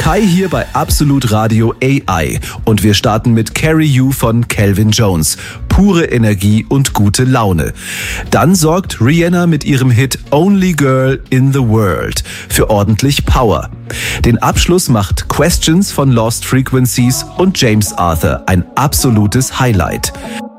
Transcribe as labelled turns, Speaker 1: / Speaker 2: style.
Speaker 1: Hi hier bei Absolut Radio AI und wir starten mit Carry You von Calvin Jones. Pure Energie und gute Laune. Dann sorgt Rihanna mit ihrem Hit Only Girl in the World für ordentlich Power. Den Abschluss macht Questions von Lost Frequencies und James Arthur, ein absolutes Highlight.